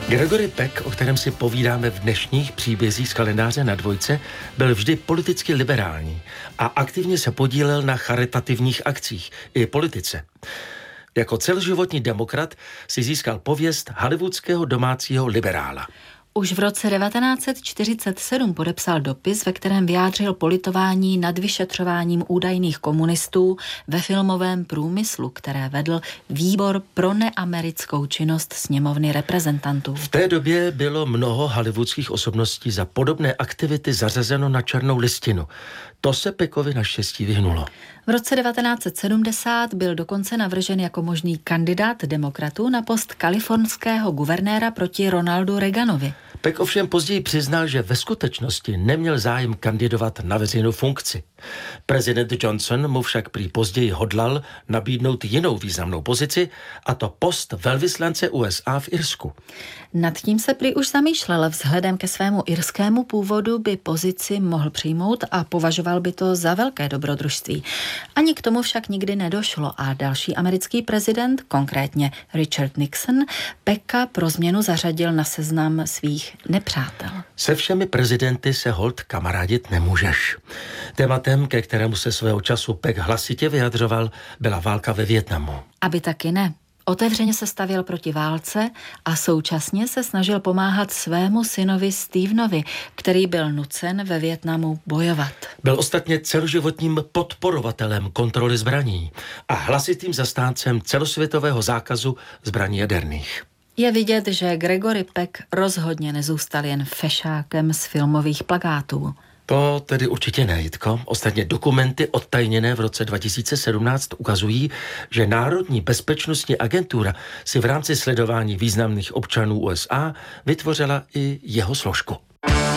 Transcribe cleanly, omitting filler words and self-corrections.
Gregory Peck, o kterém si povídáme v dnešních příbězích z kalendáře na dvojce, byl vždy politicky liberální a aktivně se podílel na charitativních akcích i politice. Jako celoživotní demokrat si získal pověst hollywoodského domácího liberála. Už v roce 1947 podepsal dopis, ve kterém vyjádřil politování nad vyšetřováním údajných komunistů ve filmovém průmyslu, které vedl Výbor pro neamerickou činnost sněmovny reprezentantů. V té době bylo mnoho hollywoodských osobností za podobné aktivity zařazeno na černou listinu. To se Peckovi naštěstí vyhnulo. V roce 1970 byl dokonce navržen jako možný kandidát demokratů na post kalifornského guvernéra proti Ronaldu Reaganovi. Peck ovšem později přiznal, že ve skutečnosti neměl zájem kandidovat na veřejnou funkci. Prezident Johnson mu však prý později hodlal nabídnout jinou významnou pozici, a to post velvyslance USA v Irsku. Nad tím se prý už zamýšlel, vzhledem ke svému irskému původu by pozici mohl přijmout a považoval by to za velké dobrodružství. Ani k tomu však nikdy nedošlo a další americký prezident, konkrétně Richard Nixon, Pecka pro změnu zařadil na seznam svých nepřátel. Se všemi prezidenty se holt kamarádit nemůžeš. Tématem, ke kterému se svého času Peck hlasitě vyjadřoval, byla válka ve Vietnamu. Aby taky ne. Otevřeně se stavěl proti válce a současně se snažil pomáhat svému synovi Stevenovi, který byl nucen ve Vietnamu bojovat. Byl ostatně celoživotním podporovatelem kontroly zbraní a hlasitým zastáncem celosvětového zákazu zbraní jaderných. Je vidět, že Gregory Peck rozhodně nezůstal jen fešákem z filmových plakátů. To tedy určitě ne, Jitko. Ostatně dokumenty odtajněné v roce 2017 ukazují, že Národní bezpečnostní agentura si v rámci sledování významných občanů USA vytvořila i jeho složku.